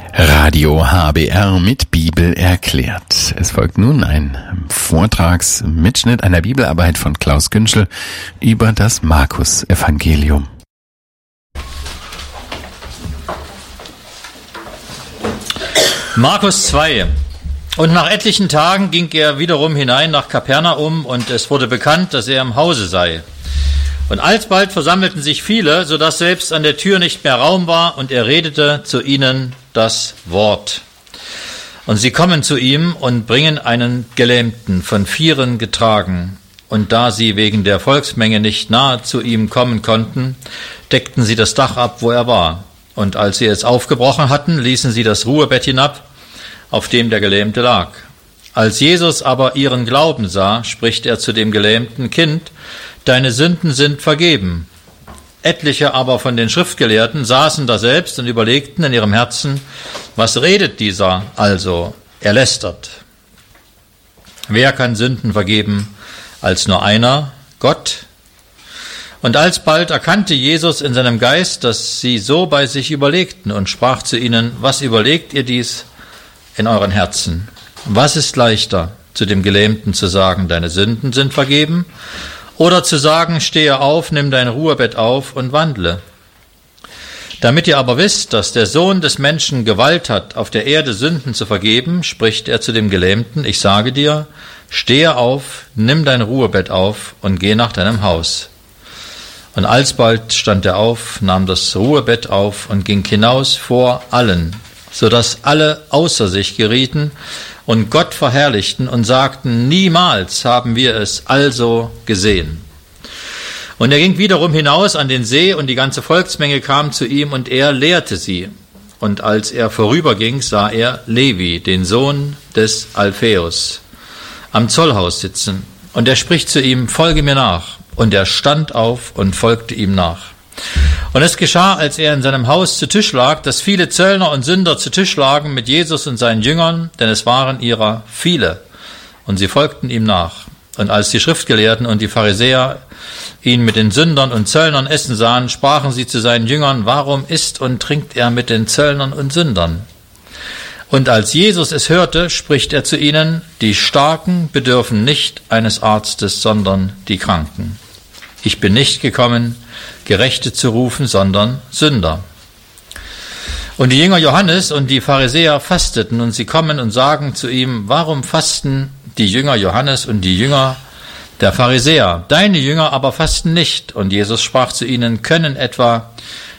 Radio HBR mit Bibel erklärt. Es folgt nun ein Vortragsmitschnitt einer Bibelarbeit von Klaus Günschel über das Markus-Evangelium. Markus 2. Und nach etlichen Tagen ging er wiederum hinein nach Kapernaum, und es wurde bekannt, dass er im Hause sei. Und alsbald versammelten sich viele, so dass selbst an der Tür nicht mehr Raum war, und er redete zu ihnen das Wort. Und sie kommen zu ihm und bringen einen Gelähmten, von Vieren getragen. Und da sie wegen der Volksmenge nicht nahe zu ihm kommen konnten, deckten sie das Dach ab, wo er war. Und als sie es aufgebrochen hatten, ließen sie das Ruhebett hinab, auf dem der Gelähmte lag. Als Jesus aber ihren Glauben sah, spricht er zu dem gelähmten: Kind, deine Sünden sind vergeben. Etliche aber von den Schriftgelehrten saßen daselbst und überlegten in ihrem Herzen: Was redet dieser also? Er lästert. Wer kann Sünden vergeben als nur einer, Gott? Und alsbald erkannte Jesus in seinem Geist, dass sie so bei sich überlegten, und sprach zu ihnen: Was überlegt ihr dies in euren Herzen? Was ist leichter, zu dem Gelähmten zu sagen, deine Sünden sind vergeben, oder zu sagen, stehe auf, nimm dein Ruhebett auf und wandle? Damit ihr aber wisst, dass der Sohn des Menschen Gewalt hat, auf der Erde Sünden zu vergeben, spricht er zu dem Gelähmten: Ich sage dir, stehe auf, nimm dein Ruhebett auf und geh nach deinem Haus. Und alsbald stand er auf, nahm das Ruhebett auf und ging hinaus vor allen, so dass alle außer sich gerieten und Gott verherrlichten und sagten: Niemals haben wir es also gesehen. Und er ging wiederum hinaus an den See, und die ganze Volksmenge kam zu ihm, und er lehrte sie. Und als er vorüberging, sah er Levi, den Sohn des Alpheus, am Zollhaus sitzen. Und er spricht zu ihm: Folge mir nach. Und er stand auf und folgte ihm nach. Und es geschah, als er in seinem Haus zu Tisch lag, dass viele Zöllner und Sünder zu Tisch lagen mit Jesus und seinen Jüngern, denn es waren ihrer viele, und sie folgten ihm nach. Und als die Schriftgelehrten und die Pharisäer ihn mit den Sündern und Zöllnern essen sahen, sprachen sie zu seinen Jüngern: Warum isst und trinkt er mit den Zöllnern und Sündern? Und als Jesus es hörte, spricht er zu ihnen: Die Starken bedürfen nicht eines Arztes, sondern die Kranken. Ich bin nicht gekommen, Gerechte zu rufen, sondern Sünder. Und die Jünger Johannes und die Pharisäer fasteten, und sie kommen und sagen zu ihm: Warum fasten die Jünger Johannes und die Jünger der Pharisäer? Deine Jünger aber fasten nicht. Und Jesus sprach zu ihnen: Können etwa